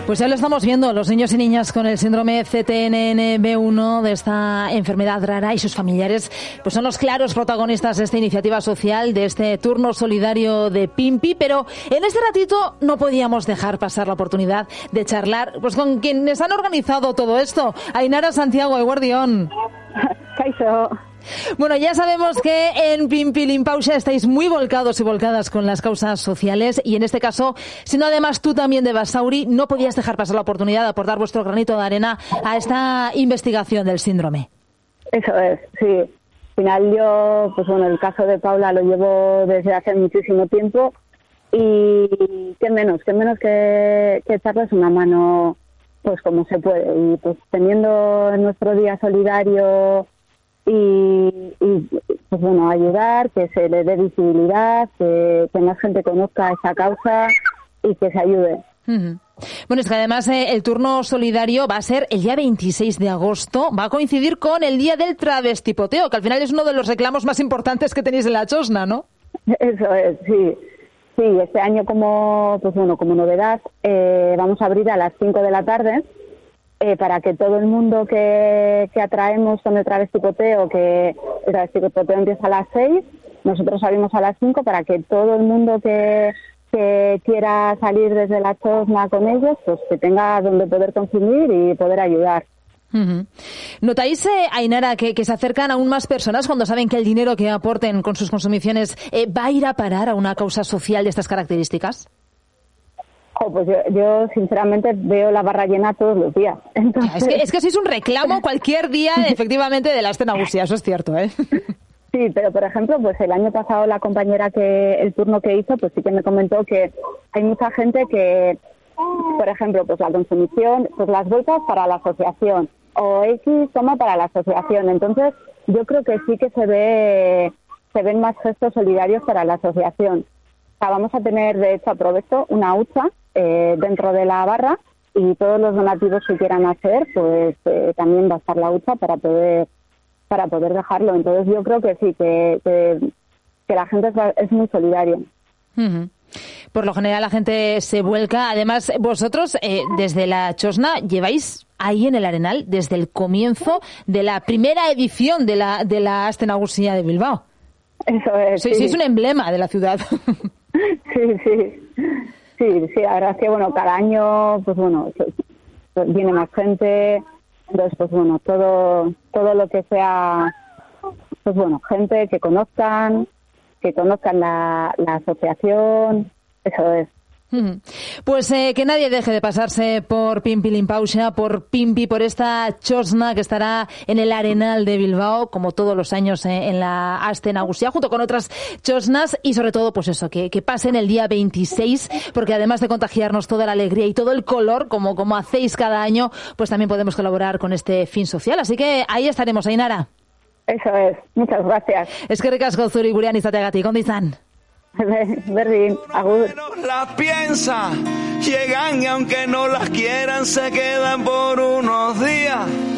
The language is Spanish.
Pues ya lo estamos viendo, los niños y niñas con el síndrome CTNNB1 de esta enfermedad rara y sus familiares pues son los claros protagonistas de esta iniciativa social, de este turno solidario de Pimpi, pero en este ratito no podíamos dejar pasar la oportunidad de charlar pues con quienes han organizado todo esto. Ainara Santiago, eguerdión. Kaixo. Bueno, ya sabemos que en Pimpi Limpauxa estáis muy volcados y volcadas con las causas sociales y en este caso, siendo además tú también de Basauri, no podías dejar pasar la oportunidad de aportar vuestro granito de arena a esta investigación del síndrome. Eso es, sí. Al final yo, pues bueno, el caso de Paula lo llevo desde hace muchísimo tiempo y qué menos que echarles una mano pues como se puede. Y pues teniendo nuestro día solidario y pues bueno, ayudar, que se le dé visibilidad, que más gente conozca esa causa y que se ayude. Uh-huh. Bueno, es que además el turno solidario va a ser el día 26 de agosto, va a coincidir con el día del travestipoteo, que al final es uno de los reclamos más importantes que tenéis en la Chosna, ¿no? Eso es, sí. Sí, este año como novedad vamos a abrir a las 5 de la tarde. Para que todo el mundo que atraemos con el travestipoteo, que el travestipoteo empieza a las 6, nosotros salimos a las 5 para que todo el mundo que quiera salir desde la Chosna con ellos, pues que tenga donde poder consumir y poder ayudar. Uh-huh. ¿Notáis, Ainara, que se acercan aún más personas cuando saben que el dinero que aporten con sus consumiciones va a ir a parar a una causa social de estas características? Pues yo sinceramente veo la barra llena todos los días. Entonces... Es que sois un reclamo cualquier día, efectivamente, de la Aste Nagusia, eso es cierto, ¿eh? Sí, pero por ejemplo, pues el año pasado la compañera el turno que hizo, pues sí que me comentó que hay mucha gente que, por ejemplo, pues la consumición, pues las bolsas para la asociación o X toma para la asociación. Entonces, yo creo que sí que se ven más gestos solidarios para la asociación. O sea, vamos a tener, de hecho, aprovecho, una hucha dentro de la barra y todos los donativos que quieran hacer, pues también va a estar la hucha para poder dejarlo. Entonces yo creo que sí, que la gente es muy solidaria. Uh-huh. Por lo general la gente se vuelca. Además, vosotros desde la Chosna lleváis ahí en el Arenal desde el comienzo de la primera edición de la Aste Nagusia de Bilbao. Eso es. Sí. Es un emblema de la ciudad. Sí, la verdad es que, bueno, cada año, pues bueno, viene más gente, entonces, pues bueno, todo lo que sea, pues bueno, gente que conozcan la asociación, eso es. Pues que nadie deje de pasarse por Pimpi Limpauxa, por Pimpi, por esta Chosna que estará en el Arenal de Bilbao, como todos los años en la Aste Nagusia, junto con otras Chosnas, y sobre todo, pues eso, que pasen el día 26, porque además de contagiarnos toda la alegría y todo el color, como hacéis cada año, pues también podemos colaborar con este fin social. Así que ahí estaremos, Ainara. Eso es, muchas gracias. Eskerrik asko zuri gurean izateagatik, ondo izan. Berdin, agur. Las piensa, llegan y aunque no las quieran se quedan por unos días.